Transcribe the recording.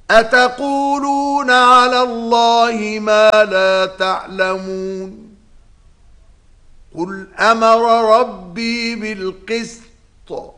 أتقولون على الله ما لا تعلمون قل أمر ربي بالقسط